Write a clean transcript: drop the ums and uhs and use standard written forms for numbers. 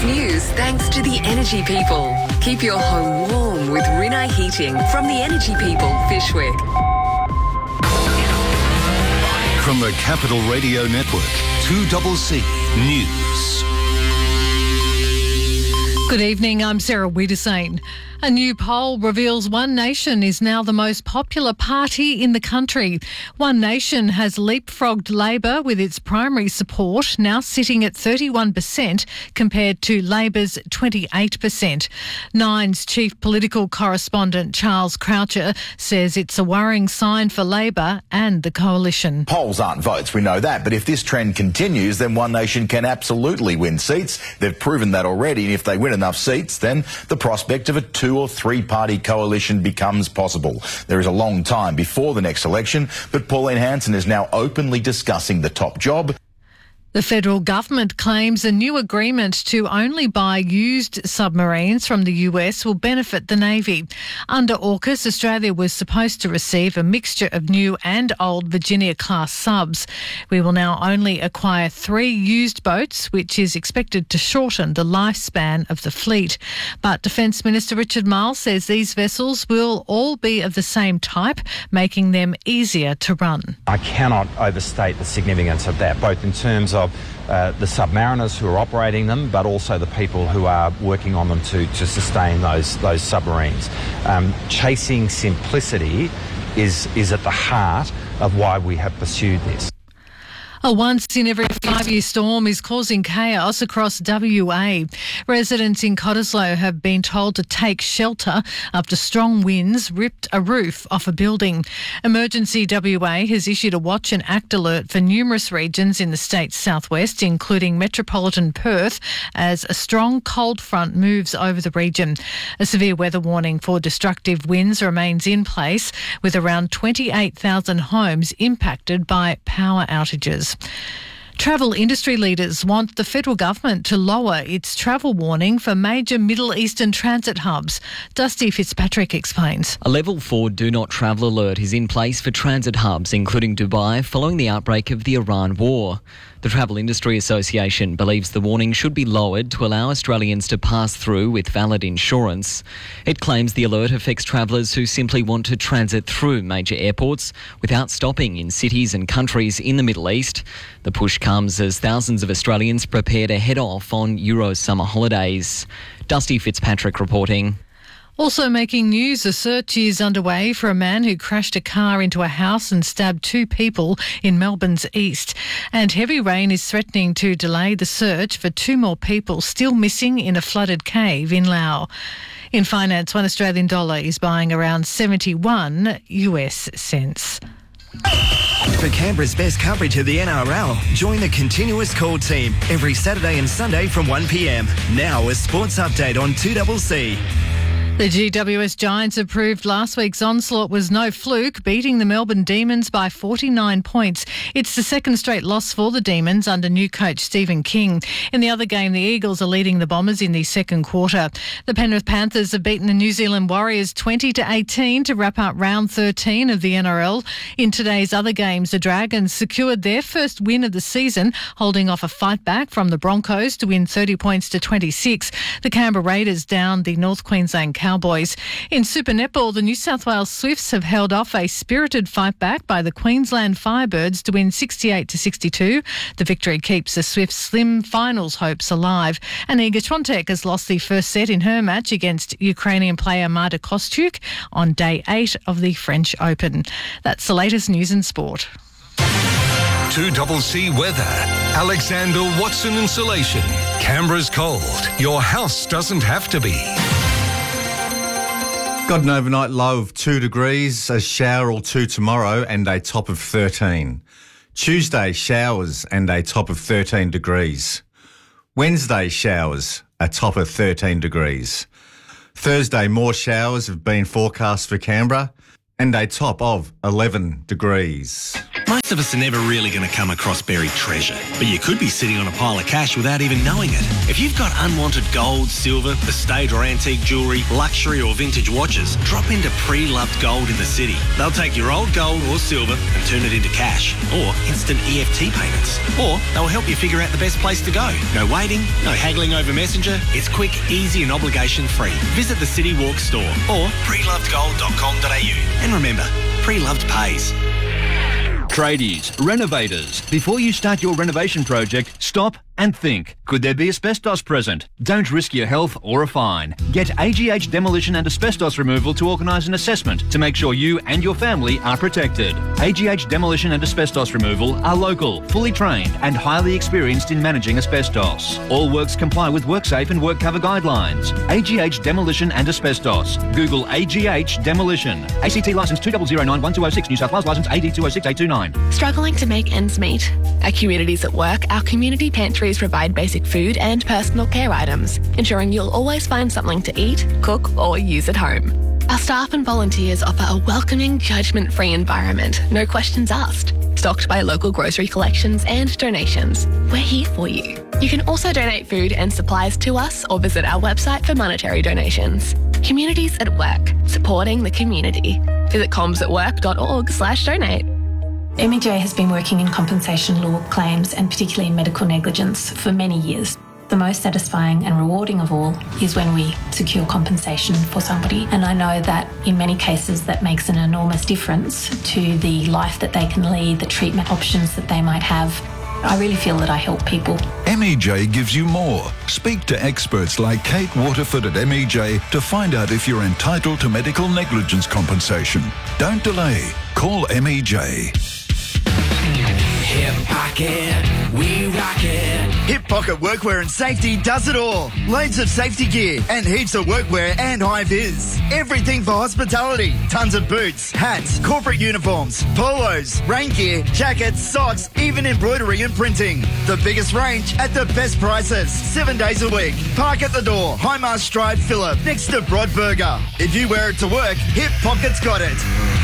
news thanks to the Energy People. Keep your home warm with Rinnai Heating from the Energy People, Fyshwick. From the Capital Radio Network, 2CC News. Good evening, I'm Sarah Wiedersane. A new poll reveals One Nation is now the most popular party in the country. One Nation has leapfrogged Labor with its primary support now sitting at 31% compared to Labor's 28%. Nine's chief political correspondent Charles Croucher says it's a worrying sign for Labor and the coalition. Polls aren't votes, we know that, but if this trend continues, then One Nation can absolutely win seats. They've proven that already, and if they win enough seats, then the prospect of a 2 or 3 party coalition becomes possible. There is a long time before the next election, but Pauline Hanson is now openly discussing the top job. The federal government claims a new agreement to only buy used submarines from the US will benefit the Navy. Under AUKUS, Australia was supposed to receive a mixture of new and old Virginia-class subs. We will now only acquire 3 used boats, which is expected to shorten the lifespan of the fleet. But Defence Minister Richard Marles says these vessels will all be of the same type, making them easier to run. I cannot overstate the significance of that, both in terms of the submariners who are operating them, but also the people who are working on them to sustain those submarines. Chasing simplicity is at the heart of why we have pursued this. A once-in-every-5-year storm is causing chaos across WA. Residents in Cottesloe have been told to take shelter after strong winds ripped a roof off a building. Emergency WA has issued a watch and act alert for numerous regions in the state's southwest, including metropolitan Perth, as a strong cold front moves over the region. A severe weather warning for destructive winds remains in place, with around 28,000 homes impacted by power outages. Travel industry leaders want the federal government to lower its travel warning for major Middle Eastern transit hubs. Dusty Fitzpatrick explains. A level 4 do not travel alert is in place for transit hubs, including Dubai, following the outbreak of the Iran war. The Travel Industry Association believes the warning should be lowered to allow Australians to pass through with valid insurance. It claims the alert affects travellers who simply want to transit through major airports without stopping in cities and countries in the Middle East. The push comes as thousands of Australians prepare to head off on Euro summer holidays. Dusty Fitzpatrick reporting. Also making news, a search is underway for a man who crashed a car into a house and stabbed 2 people in Melbourne's east. And heavy rain is threatening to delay the search for 2 more people still missing in a flooded cave in Laos. In finance, $1 Australian is buying around 71 US cents. For Canberra's best coverage of the NRL, join the Continuous Call team every Saturday and Sunday from 1 p.m. Now a sports update on 2CC. The GWS Giants approved last week's onslaught was no fluke, beating the Melbourne Demons by 49 points. It's the second straight loss for the Demons under new coach Stephen King. In the other game, the Eagles are leading the Bombers in the second quarter. The Penrith Panthers have beaten the New Zealand Warriors 20-18 to wrap up round 13 of the NRL. In today's other games, the Dragons secured their first win of the season, holding off a fight back from the Broncos to win 30 points to 26. The Canberra Raiders downed the North Queensland Cowboys. In Super Netball, the New South Wales Swifts have held off a spirited fight back by the Queensland Firebirds to win 68-62. The victory keeps the Swifts' slim finals hopes alive. And Iga Swiatek has lost the first set in her match against Ukrainian player Marta Kostyuk on day 8 of the French Open. That's the latest news in sport. 2CC weather. Alexander Watson Insulation. Canberra's cold. Your house doesn't have to be. Got an overnight low of 2 degrees, a shower or 2 tomorrow and a top of 13. Tuesday, showers and a top of 13 degrees. Wednesday, showers, a top of 13 degrees. Thursday, more showers have been forecast for Canberra and a top of 11 degrees. Most of us are never really going to come across buried treasure, but you could be sitting on a pile of cash without even knowing it. If you've got unwanted gold, silver, estate or antique jewellery, luxury or vintage watches, drop into Pre-Loved Gold in the city. They'll take your old gold or silver and turn it into cash or instant EFT payments. Or they'll help you figure out the best place to go. No waiting, no haggling over Messenger. It's quick, easy and obligation free. Visit the City Walk store or prelovedgold.com.au. And remember, Pre-Loved pays. Tradies, renovators. Before you start your renovation project, stop and think. Could there be asbestos present? Don't risk your health or a fine. Get AGH Demolition and Asbestos Removal to organise an assessment to make sure you and your family are protected. AGH Demolition and Asbestos Removal are local, fully trained and highly experienced in managing asbestos. All works comply with WorkSafe and WorkCover guidelines. AGH Demolition and Asbestos. Google AGH Demolition. ACT licence 20091206, New South Wales licence AD 206829. Struggling to make ends meet? At Communities at Work, our community pantries provide basic food and personal care items, ensuring you'll always find something to eat, cook or use at home. Our staff and volunteers offer a welcoming, judgment-free environment, no questions asked. Stocked by local grocery collections and donations. We're here for you. You can also donate food and supplies to us or visit our website for monetary donations. Communities at Work, supporting the community. Visit comsatwork.org/donate. MEJ has been working in compensation law claims and particularly in medical negligence for many years. The most satisfying and rewarding of all is when we secure compensation for somebody, and I know that in many cases that makes an enormous difference to the life that they can lead, the treatment options that they might have. I really feel that I help people. MEJ gives you more. Speak to experts like Kate Waterford at MEJ to find out if you're entitled to medical negligence compensation. Don't delay. Call MEJ. Hip Pocket, we rock it. Hip Pocket Workwear and Safety does it all. Loads of safety gear and heaps of workwear and high-vis. Everything for hospitality. Tons of boots, hats, corporate uniforms, polos, rain gear, jackets, socks, even embroidery and printing. The biggest range at the best prices. 7 days a week. Park at the door. Highmast Drive, Phillip, next to Broadburger. If you wear it to work, Hip Pocket's got it.